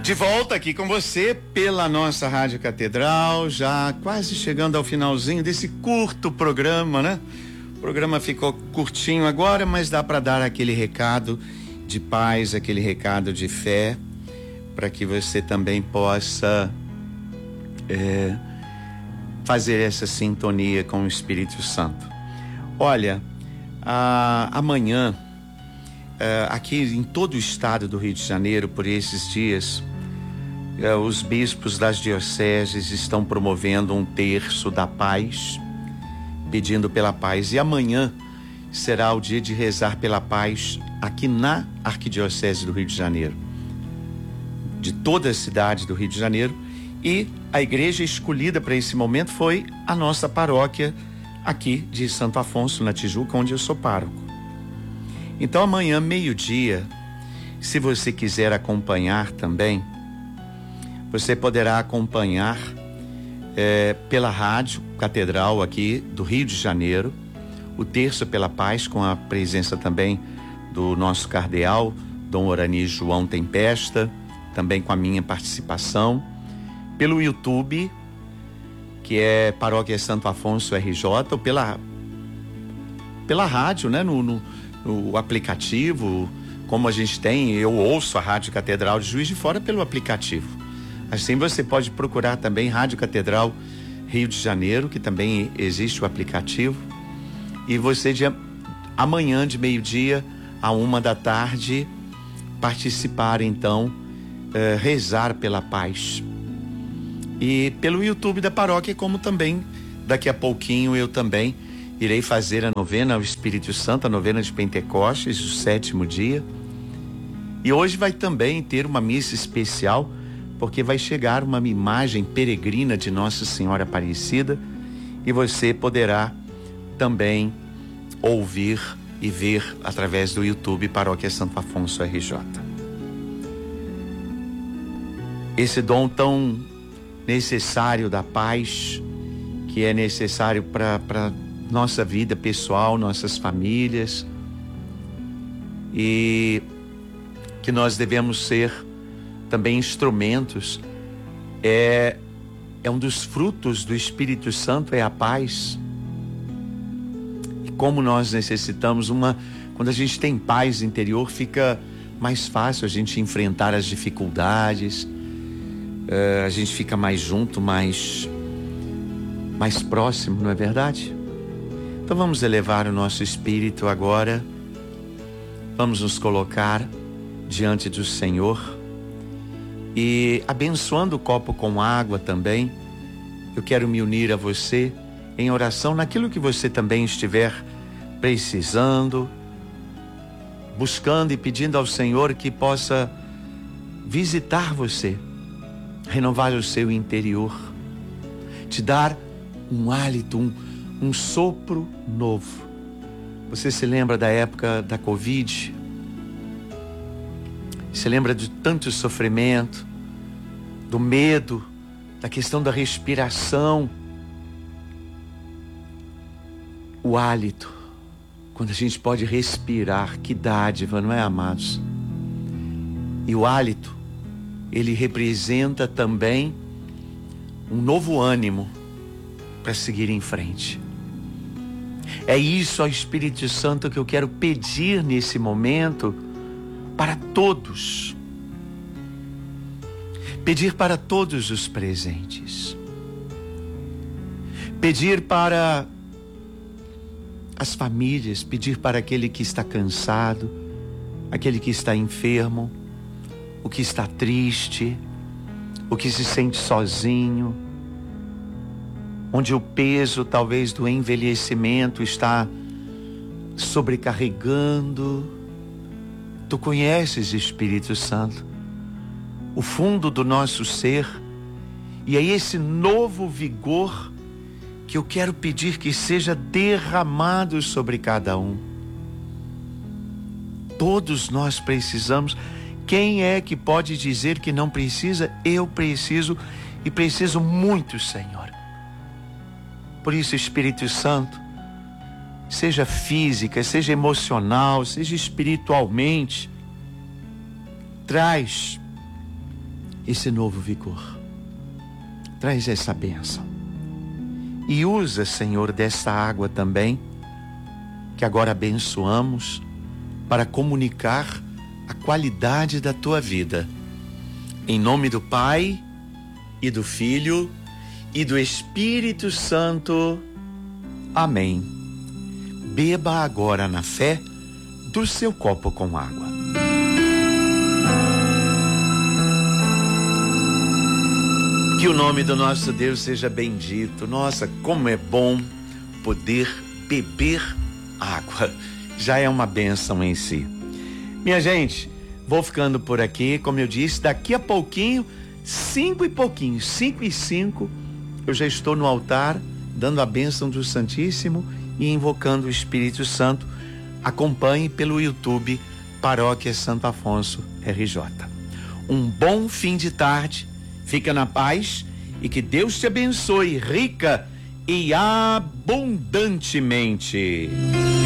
De volta aqui com você pela nossa Rádio Catedral, já quase chegando ao finalzinho desse curto programa, né? O programa ficou curtinho agora, mas dá para dar aquele recado de paz, aquele recado de fé, para que você também possa fazer essa sintonia com o Espírito Santo. Olha, amanhã, aqui em todo o estado do Rio de Janeiro, por esses dias, os bispos das dioceses estão promovendo um terço da paz, pedindo pela paz. E amanhã será o dia de rezar pela paz aqui na Arquidiocese do Rio de Janeiro, de toda a cidade do Rio de Janeiro. E a igreja escolhida para esse momento foi a nossa paróquia aqui de Santo Afonso, na Tijuca, onde eu sou pároco. Então amanhã, meio-dia, se você quiser acompanhar também, você poderá acompanhar pela Rádio Catedral aqui do Rio de Janeiro, o Terço pela Paz, com a presença também do nosso cardeal, Dom Orani João Tempesta, também com a minha participação, pelo YouTube, que é Paróquia Santo Afonso RJ, ou pela rádio, né, no aplicativo, como a gente tem, eu ouço a Rádio Catedral de Juiz de Fora pelo aplicativo. Assim você pode procurar também Rádio Catedral Rio de Janeiro, que também existe o aplicativo. E você amanhã de meio-dia a 1h participar então, rezar pela paz. E pelo YouTube da paróquia, como também daqui a pouquinho eu também irei fazer a novena ao Espírito Santo, a novena de Pentecostes, o 7º dia. E hoje vai também ter uma missa especial, porque vai chegar uma imagem peregrina de Nossa Senhora Aparecida e você poderá também ouvir e ver através do YouTube Paróquia Santo Afonso RJ. Esse dom tão necessário da paz, que é necessário para nossa vida pessoal, nossas famílias, e que nós devemos ser também instrumentos, é um dos frutos do Espírito Santo, é a paz. E como nós necessitamos quando a gente tem paz interior, fica mais fácil a gente enfrentar as dificuldades, a gente fica mais junto, mais próximo, não é verdade? Então vamos elevar o nosso espírito agora, vamos nos colocar diante do Senhor e abençoando o copo com água também. Eu quero me unir a você em oração naquilo que você também estiver precisando, buscando e pedindo ao Senhor que possa visitar você, renovar o seu interior, te dar um hálito, um sopro novo. Você se lembra da época da Covid? Se lembra de tanto sofrimento, do medo, da questão da respiração. O hálito, quando a gente pode respirar, que dádiva, não é, amados? E o hálito, ele representa também um novo ânimo para seguir em frente. É isso, ó Espírito Santo, que eu quero pedir nesse momento para todos. Pedir para todos os presentes. Pedir para as famílias, pedir para aquele que está cansado, aquele que está enfermo, o que está triste, o que se sente sozinho, onde o peso talvez do envelhecimento está sobrecarregando. Tu conheces, Espírito Santo, o fundo do nosso ser, e é esse novo vigor que eu quero pedir que seja derramado sobre cada um. Todos nós precisamos. Quem é que pode dizer que não precisa? Eu preciso, e preciso muito, Senhor. Por isso, Espírito Santo, seja física, seja emocional, seja espiritualmente, traz esse novo vigor. Traz essa bênção. E usa, Senhor, dessa água também, que agora abençoamos, para comunicar a qualidade da tua vida. Em nome do Pai, e do Filho, e do Espírito Santo. Amém. Beba agora na fé do seu copo com água. Que o nome do nosso Deus seja bendito. Nossa, como é bom poder beber água. Já é uma bênção em si. Minha gente, vou ficando por aqui. Como eu disse, daqui a pouquinho, 5 e 5, eu já estou no altar, dando a bênção do Santíssimo e invocando o Espírito Santo. Acompanhe pelo YouTube Paróquia Santo Afonso RJ. Um bom fim de tarde. Fica na paz e que Deus te abençoe rica e abundantemente.